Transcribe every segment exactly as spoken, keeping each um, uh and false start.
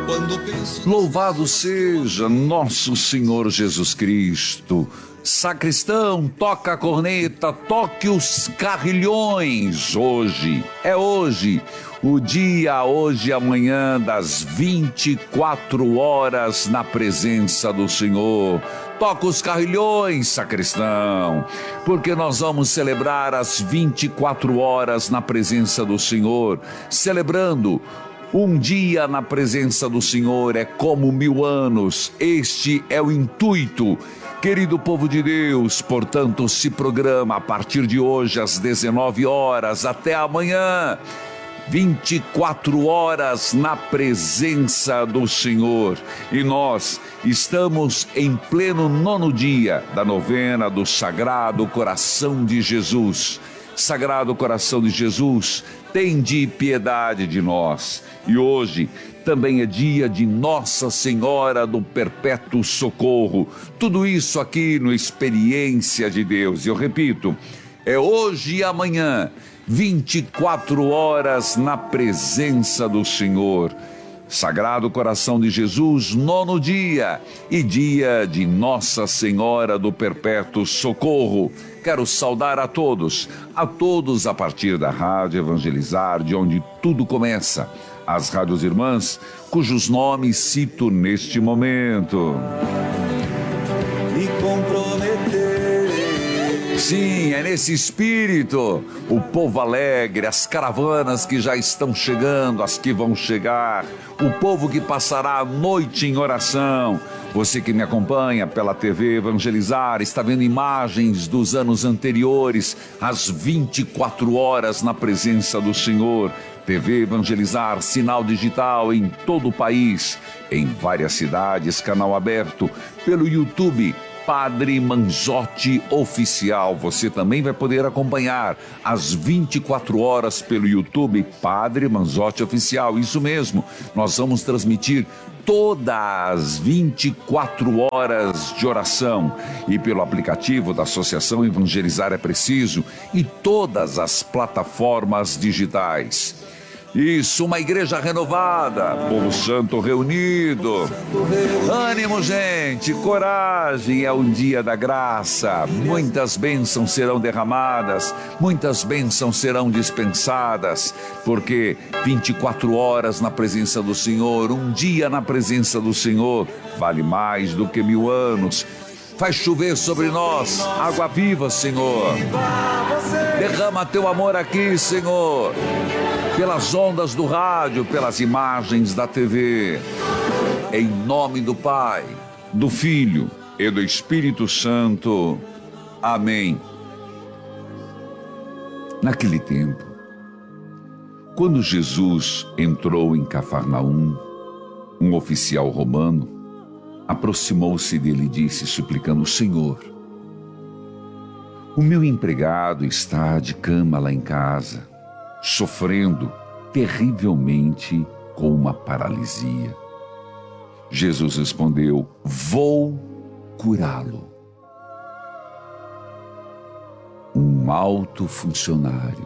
Louvado seja nosso Senhor Jesus Cristo. Sacristão, toca a corneta, toque os carrilhões. Hoje, é hoje, o dia, hoje e amanhã, das vinte e quatro horas na presença do Senhor. Toca os carrilhões, sacristão, porque nós vamos celebrar as vinte e quatro horas na presença do Senhor, celebrando. Um dia na presença do Senhor é como mil anos. Este é o intuito. Querido povo de Deus, portanto, se programa a partir de hoje às dezenove horas até amanhã. vinte e quatro horas na presença do Senhor. E nós estamos em pleno nono dia da novena do Sagrado Coração de Jesus. Sagrado Coração de Jesus, tende piedade de nós. E hoje também é dia de Nossa Senhora do Perpétuo Socorro. Tudo isso aqui no Experiência de Deus. Eu repito, é hoje e amanhã, vinte e quatro horas na presença do Senhor. Sagrado Coração de Jesus, nono dia e dia de Nossa Senhora do Perpétuo Socorro. Quero saudar a todos, a todos a partir da Rádio Evangelizar, de onde tudo começa. As rádios irmãs, cujos nomes cito neste momento. E comprometer. Sim, é nesse espírito, o povo alegre, as caravanas que já estão chegando, as que vão chegar, o povo que passará a noite em oração. Você que me acompanha pela T V Evangelizar, está vendo imagens dos anos anteriores, às vinte e quatro horas na presença do Senhor. T V Evangelizar, sinal digital em todo o país, em várias cidades, canal aberto, pelo YouTube, Padre Manzotti Oficial. Você também vai poder acompanhar às vinte e quatro horas pelo YouTube, Padre Manzotti Oficial. Isso mesmo, nós vamos transmitir todas as vinte e quatro horas de oração e pelo aplicativo da Associação Evangelizar é Preciso e todas as plataformas digitais. Isso, uma igreja renovada, povo santo reunido. Ânimo, gente, coragem, é um dia da graça. Muitas bênçãos serão derramadas, muitas bênçãos serão dispensadas, porque vinte e quatro horas na presença do Senhor, um dia na presença do Senhor, vale mais do que mil anos. Faz chover sobre nós água viva, Senhor. Derrama teu amor aqui, Senhor, pelas ondas do rádio, pelas imagens da T V. Em nome do Pai, do Filho e do Espírito Santo. Amém. Naquele tempo, quando Jesus entrou em Cafarnaum, um oficial romano aproximou-se dele e disse, suplicando: Senhor, o meu empregado está de cama lá em casa, sofrendo terrivelmente com uma paralisia. Jesus respondeu: vou curá-lo. Um alto funcionário,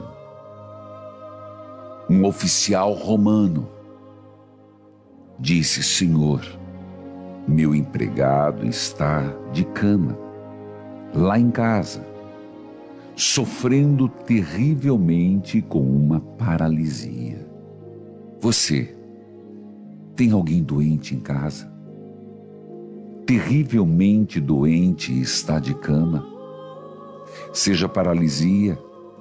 um oficial romano, disse: Senhor, meu empregado está de cama, lá em casa, sofrendo terrivelmente com uma paralisia. Você tem alguém doente em casa? Terrivelmente doente e está de cama? Seja paralisia,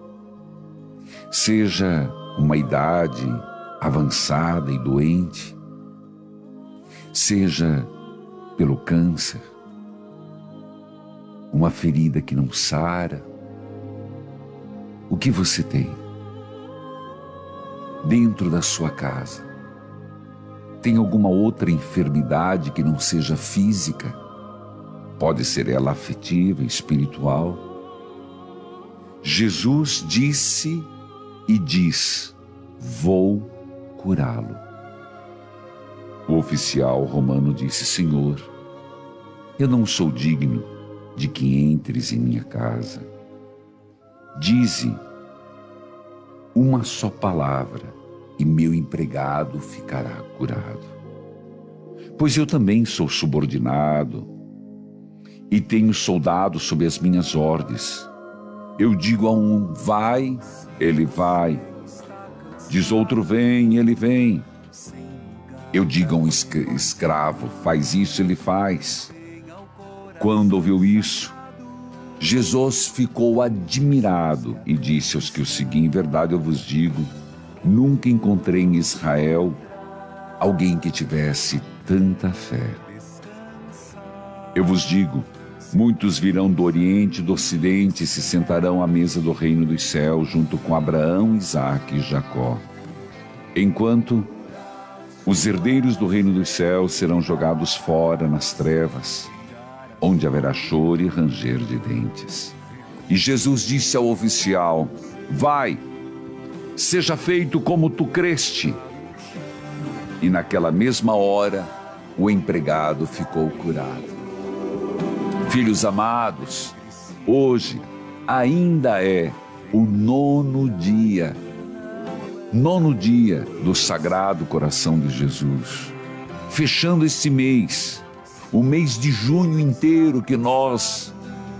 seja uma idade avançada e doente, seja pelo câncer, uma ferida que não sara. O que você tem dentro da sua casa? Tem alguma outra enfermidade que não seja física? Pode ser ela afetiva, espiritual. Jesus disse e diz: vou curá-lo. O oficial romano disse: Senhor, eu não sou digno de que entres em minha casa. Dize uma só palavra e meu empregado ficará curado. Pois eu também sou subordinado e tenho soldados sob as minhas ordens. Eu digo a um, vai, ele vai. Diz outro, vem, ele vem. Eu digo a um escravo, faz isso, ele faz. Quando ouviu isso, Jesus ficou admirado e disse aos que o seguiam, em verdade eu vos digo, nunca encontrei em Israel alguém que tivesse tanta fé. Eu vos digo, muitos virão do Oriente e do Ocidente e se sentarão à mesa do reino dos céus, junto com Abraão, Isaque e Jacó. Enquanto os herdeiros do reino dos céus serão jogados fora nas trevas, onde haverá choro e ranger de dentes. E Jesus disse ao oficial, vai, seja feito como tu creste. E naquela mesma hora, o empregado ficou curado. Filhos amados, hoje ainda é o nono dia, nono dia do Sagrado Coração de Jesus. Fechando esse mês, o mês de junho inteiro que nós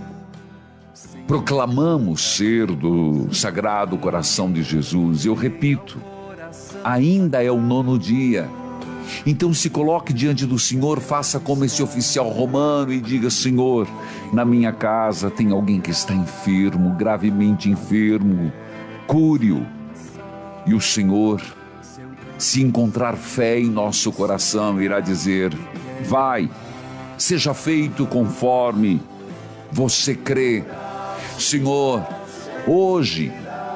proclamamos ser do Sagrado Coração de Jesus. Eu repito, ainda é o nono dia. Então se coloque diante do Senhor, faça como esse oficial romano e diga, Senhor, na minha casa tem alguém que está enfermo, gravemente enfermo, cure-o. E o Senhor, se encontrar fé em nosso coração, irá dizer, vai, seja feito conforme você crê. Senhor, hoje,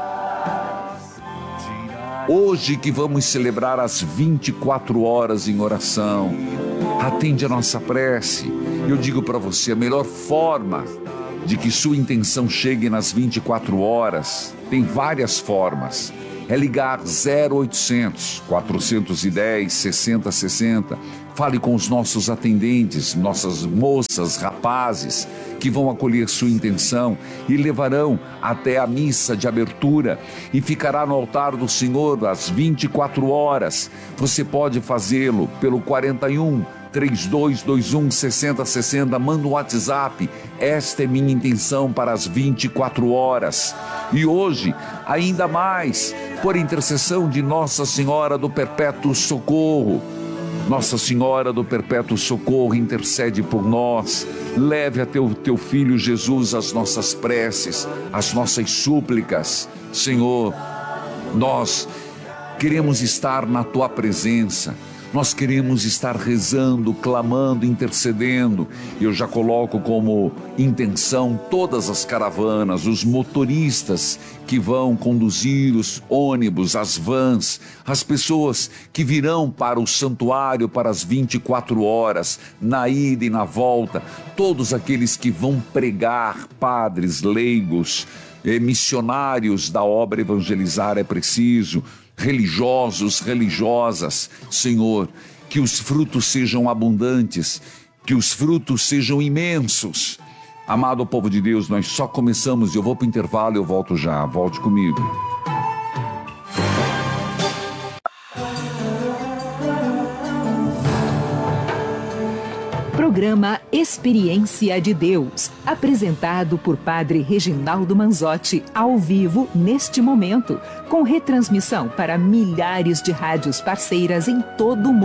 Hoje que vamos celebrar as vinte e quatro horas em oração, atende a nossa prece. Eu digo para você, a melhor forma de que sua intenção chegue nas vinte e quatro horas, tem várias formas. É ligar zero oitocentos, quatrocentos e dez, sessenta sessenta. Fale com os nossos atendentes, nossas moças, rapazes, que vão acolher sua intenção e levarão até a missa de abertura e ficará no altar do Senhor às vinte e quatro horas. Você pode fazê-lo pelo quarenta e um, três dois dois um, sessenta sessenta, manda um WhatsApp. Esta é minha intenção para as vinte e quatro horas. E hoje, ainda mais, por intercessão de Nossa Senhora do Perpétuo Socorro. Nossa Senhora do Perpétuo Socorro intercede por nós. Leve a teu, teu Filho Jesus as nossas preces, as nossas súplicas. Senhor, nós queremos estar na tua presença. Nós queremos estar rezando, clamando, intercedendo. Eu já coloco como intenção todas as caravanas, os motoristas que vão conduzir os ônibus, as vans, as pessoas que virão para o santuário para as vinte e quatro horas, na ida e na volta, todos aqueles que vão pregar, padres, leigos, eh, missionários da obra Evangelizar é Preciso, religiosos, religiosas. Senhor, que os frutos sejam abundantes, que os frutos sejam imensos. Amado povo de Deus, nós só começamos, eu vou para o intervalo e eu volto já, volte comigo. Programa Experiência de Deus, apresentado por Padre Reginaldo Manzotti, ao vivo neste momento, com retransmissão para milhares de rádios parceiras em todo o mundo.